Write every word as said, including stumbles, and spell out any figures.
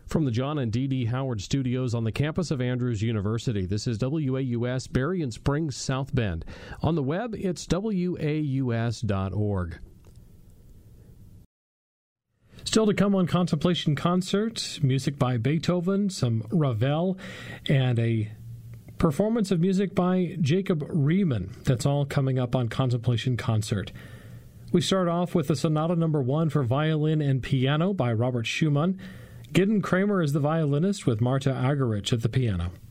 From the John and Dee Dee Howard Studios on the campus of Andrews University, this is W A U S, Berrien Springs, South Bend. On the web, it's W A U S dot org. Still to come on Contemplation Concert, music by Beethoven, some Ravel, and a performance of music by Jacob Riemann. That's all coming up on Contemplation Concert. We start off with the Sonata Number One for violin and piano by Robert Schumann. Gideon Kramer is the violinist with Marta Argerich at the piano.